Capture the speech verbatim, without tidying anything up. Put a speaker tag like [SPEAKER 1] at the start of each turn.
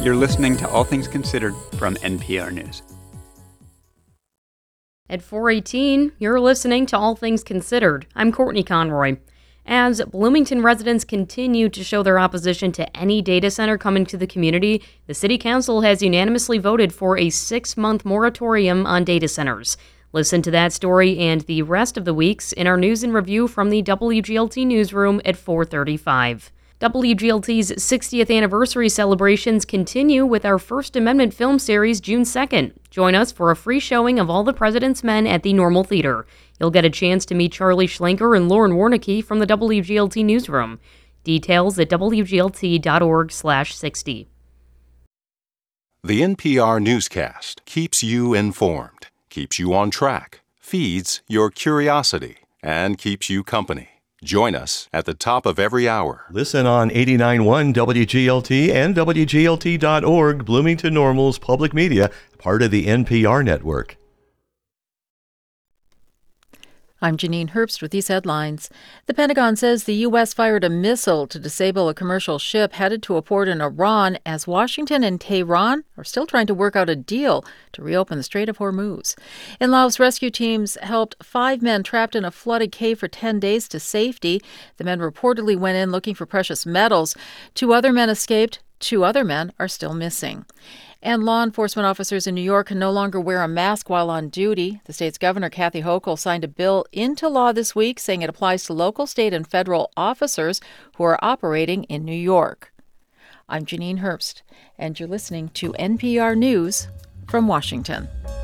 [SPEAKER 1] You're listening to All Things Considered from N P R News.
[SPEAKER 2] At four eighteen, you're listening to All Things Considered. I'm Courtney Conroy. As Bloomington residents continue to show their opposition to any data center coming to the community, the City Council has unanimously voted for a six-month moratorium on data centers. Listen to that story and the rest of the week's in our news and review from the W G L T newsroom at four thirty-five. W G L T's sixtieth anniversary celebrations continue with our First Amendment film series June second. Join us for a free showing of All the President's Men at the Normal Theater. You'll get a chance to meet Charlie Schlenker and Lauren Warnicki from the W G L T newsroom. Details at w g l t dot org slash sixty.
[SPEAKER 3] The N P R newscast keeps you informed, keeps you on track, feeds your curiosity, and keeps you company. Join us at the top of every hour.
[SPEAKER 4] Listen on eighty-nine point one W G L T and W G L T dot org, Bloomington Normal's public media, part of the N P R network.
[SPEAKER 5] I'm Janine Herbst with these headlines. The Pentagon says the U S fired a missile to disable a commercial ship headed to a port in Iran as Washington and Tehran are still trying to work out a deal to reopen the Strait of Hormuz. In Laos, rescue teams helped five men trapped in a flooded cave for ten days to safety. The men reportedly went in looking for precious metals. Two other men escaped. Two other men are still missing. And law enforcement officers in New York can no longer wear a mask while on duty. The state's governor, Kathy Hochul, signed a bill into law this week saying it applies to local, state, and federal officers who are operating in New York. I'm Janine Herbst, and you're listening to N P R News from Washington.